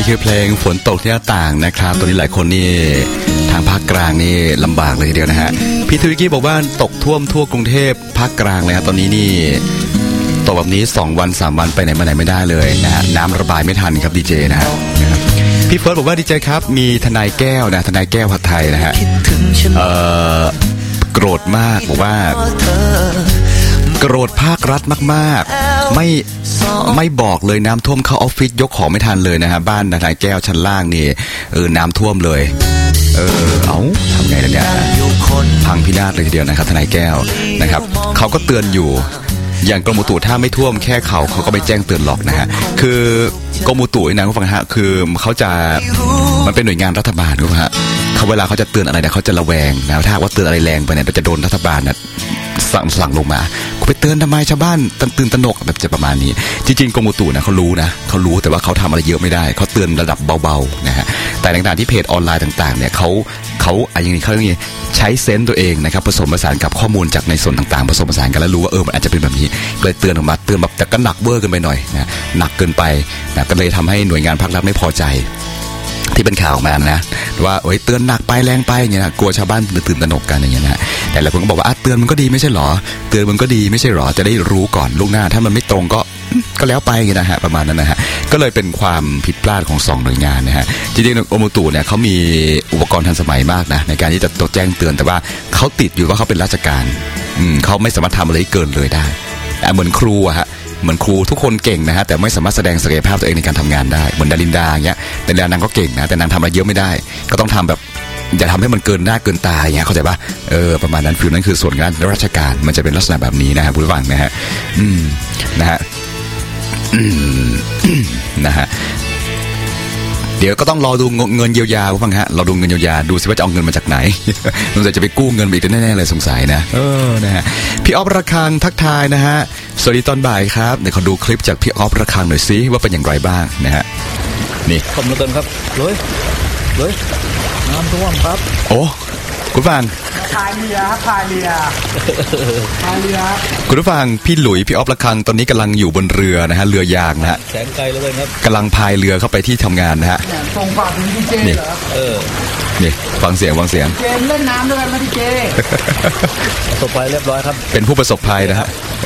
คือเพลงฝนตกที่หน้าต่างนะครับตอนนี้หลายคนนี่ทางภาคกลางนี่ลำบากเลยทีเดียวนะฮะพี่ทวิกี้บอกว่าตกท่วมทั่วกรุงเทพภาคกลางเลยครับตอนนี้นี่ตกแบบนี้2 วัน 3 วันไปไหนมาไหนไม่ได้เลยนะฮะน้ำระบายไม่ทันครับดีเจนะฮะพี่เฟิร์สบอกว่าดีเจครับมีทนายแก้วนะทนายแก้วผัดไทยนะฮะโกรธมากบอกว่าโกรธภาครัฐมากๆไม่บอกเลยน้ำท่วมเข้าออฟฟิศยกของไม่ทันเลยนะฮะบ้านทนายแก้วชั้นล่างนี่น้ำท่วมเลยเอาทำไงล่ะเนี่ยพังพินาศเลยทีเดียวนะครับทนายแก้วนะครับเขาก็เตือนอยู่อย่างกรมอุตุถ้าไม่ท่วมแค่เขาก็ไม่แจ้งเตือนหรอกนะฮะคือกรมอุตุนะคุณฟังฮะคือเขาจะมันเป็นหน่วยงานรัฐบาลคุณฮะเขาเวลาเขาจะเตือนอะไรเนี่ยเขาจะระแวงนะถ้าว่าเตือนอะไรแรงไปเนี่ยจะโดนรัฐบาลนะสั่งลงมาคุณไปเตือนทำไมชาวบ้านตื่นตระหนกแบบจะประมาณนี้จริงๆกรมอุตุนะเขารู้แต่ว่าเขาทำอะไรเยอะไม่ได้เขาเตือนระดับเบาๆนะฮะแต่ต่างๆที่เพจออนไลน์ต่างๆเนี่ยเขาอย่างนี้เขาใช้เซนส์ตัวเองนะครับผสมผสานกับข้อมูลจากในส่วนต่างๆผสมผสานกันแล้วรู้ว่ามันอาจจะเป็นแบบนี้เลยเตือนออกมาเตือนแบบแต่ก็หนักเวอร์เกินไปหน่อยนะหนักเกินไปนะก็เลยทำให้หน่วยงานภาครัฐไม่พอใจที่เป็นข่าวมานะว่าเตือนหนักไปแรงไปอย่างเงี้ยนะกลัวชาวบ้านตื่นตระหนกกันอย่างเงี้ยนะแต่หลายคนก็บอกว่าเตือนมันก็ดีไม่ใช่หรอเตือนมันก็ดีไม่ใช่หรอจะได้รู้ก่อนล่วงหน้าถ้ามันไม่ตรงก็แล้วไปอย่างเงี้ยนะฮะประมาณนั้นนะฮะก็เลยเป็นความผิดพลาดของ2 หน่วยงานนะฮะจริงๆกรมอุตุเนี่ยเขามีอุปกรณ์ทันสมัยมากนะในการที่จะแจ้งเตือนแต่ว่าเขาติดอยู่ว่าเขาเป็นราชการเขาไม่สามารถทำอะไรเกินเลยได้เหมือนครูอะฮะเหมือนครูทุกคนเก่งนะฮะแต่ไม่สามารถแสดงศักยภาพตัวเองในการทำงานได้เหมือนดารินดาอย่างเงี้ยแต่ดารินดานางก็เก่งนะแต่นางทำอะไรเยอะไม่ได้ก็ต้องทำแบบอย่าทำให้มันเกินหน้าเกินตาอย่างเงี้ยเข้าใจป่ะประมาณนั้นฟิลนั้นคือส่วนงานราชการมันจะเป็นลักษณะแบบนี้นะฮะผู้ฟังนะฮะนะฮะนะฮะเดี๋ยวก็ต้องรอดูเงินเยียวยาผู้ฟังฮะเราดูเงินเยียวยาดูสิว่าจะเอาเงินมาจากไหนสงสัยจะไปกู้เงินอีกแน่ๆเลยสงสัยนะนะฮะพี่ออฟระคังทักทายนะฮะสวัสดีตอนบ่ายครับเดี๋ยวขอดูคลิปจากพี่ออฟระคังหน่อยสิว่าเป็นอย่างไรบ้างนะฮะนี่ผมมาเติมครับเลยน้ำท่วมครับโอ้คุณฟังพายเรือคุณผู้ฟังพี่หลุยพี่ออฟระคังตอนนี้กำลังอยู่บนเรือนะฮะเรือยางนะฮะแสนไกลเลยครับกำลังพายเรือเข้าไปที่ทำงานนะฮะส่งฝากถึงดีเจเหรอนี่ฟังเสียงเจเล่นน้ำด้วยกันไหมดีเจประสบภัยเรียบร้อยครับเป็นผู้ประสบภัยนะฮะ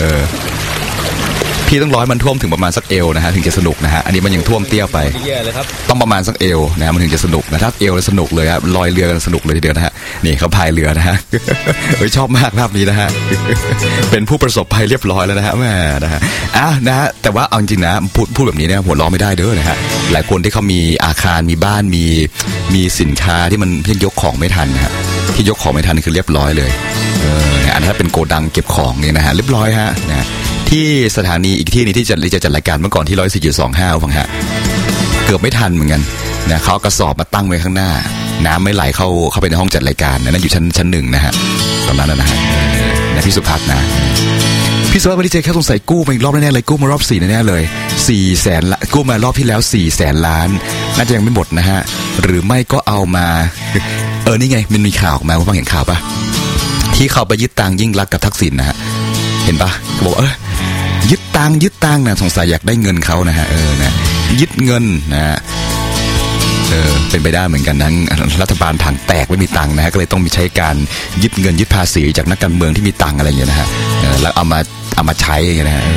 พี่ต้องร้อยมันท่วมถึงประมาณสักเอวนะฮะถึงจะสนุกนะฮะอันนี้มันยังท่วมเตี้ยไปแย่เลยครับต้องประมาณสักเอวนะมันถึงจะสนุกนะถ้าเอวสนุกเลยครับลอยเรือกันสนุกเลยทีเดียวนะฮะนี่เขาพายเรือนะฮะชอบมากภาพนี้นะฮะเป็นผู้ประสบภัยเรียบร้อยแล้วนะฮะแม่นะฮะนะฮะแต่ว่าเอาจริงนะพูดแบบนี้เนี่ยหัวเราะไม่ได้เด้อนะฮะหลายคนที่เขามีอาคารมีบ้านมีสินค้าที่มันยกของไม่ทันนะฮะที่ยกของไม่ทันคือเรียบร้อยเลยอันนั้นเป็นโกดังเก็บของเนี่ยนะฮะเรียบร้อยฮะนะที่สถานีอีกที่นี้ที่จะจัดรายการเมื่อก่อนที่ 104.25 ฟังฮะเกือบไม่ทันเหมือนกันนะเขากระสอบมาตั้งไว้ข้างหน้าน้ำไม่ไหลเข้าไปในห้องจัดรายการนั่นอยู่ชั้น1นะฮะตอนนั้นนะฮะนะพี่สุภัทรนะพี่สุภัทรวันนี้เจแค่สงสัยกู้มาอีกรอบแน่ๆเลยกู้มารอบ4แน่ๆเลย400,000ล้านกู้มารอบที่แล้ว400,000 ล้านน่าจะยังไม่หมดนะฮะหรือไม่ก็เอามานี่ไงมันมีข่าวออกมาว่าฟังเห็นข่าวปะที่เขาไปยึดตังยิ่งรักกับทักษิณนะฮะเห็นปะเขาบอกยึดตังนะสงสัยอยากได้เงินเขานะฮะนะยึดเงินนะฮะเป็นไปได้เหมือนกันนั้นรัฐบาลถังแตกไม่มีตังนะฮะก็เลยต้องมีใช้การยึดเงินยึดภาษีจากนักการเมืองที่มีตังอะไรอย่างเงี้ยนะฮะแล้วเอามาใช้อย่างเงี้ยนะฮะ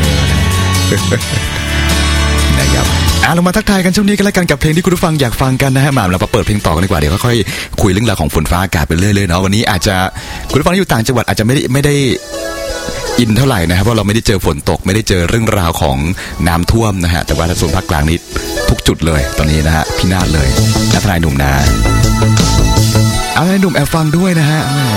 นะครับเรามาทักทายกันช่วงนี้กันแล้วกันกับเพลงที่คุณผู้ฟังอยากฟังกันนะฮะเรามาเปิดเพลงต่อกันดีกว่าเดี๋ยวค่อยคุยเรื่องราวของฝนฟ้าอากาศไปเรื่อยๆเนาะวันนี้อาจจะคุณผู้ฟังที่อยู่ต่างจังหวัดอาจจะไม่ได้อินเท่าไหร่นะครับเพราะเราไม่ได้เจอฝนตกไม่ได้เจอเรื่องราวของน้ำท่วมนะฮะแต่ว่าส่วนภาคกลางนี้ทุกจุดเลยตอนนี้นะฮะพินาศเลยนักทนายหนุ่มนะเอาให้หนุ่มแอบฟังด้วยนะฮะ